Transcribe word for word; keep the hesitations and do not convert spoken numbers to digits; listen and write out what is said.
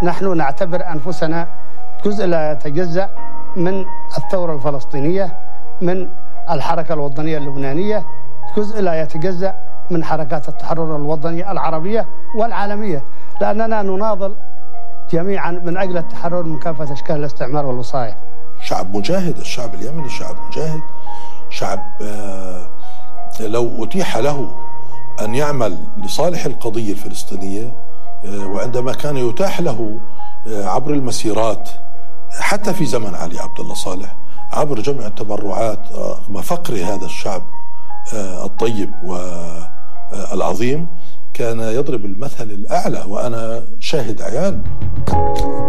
نحن نعتبر أنفسنا جزء لا يتجزأ من الثورة الفلسطينية، من الحركة الوطنية اللبنانية، جزء لا يتجزأ من حركات التحرر الوطنية العربية والعالمية، لأننا نناضل جميعا من أجل التحرر من كافة أشكال الاستعمار والوصاية. شعب مجاهد، الشعب اليمني شعب مجاهد، شعب لو أتيح له أن يعمل لصالح القضية الفلسطينية، وعندما كان يتاح له عبر المسيرات حتى في زمن علي عبد الله صالح عبر جمع التبرعات مفقر هذا الشعب الطيب والعظيم، كان يضرب المثل الأعلى، وأنا شاهد عيان.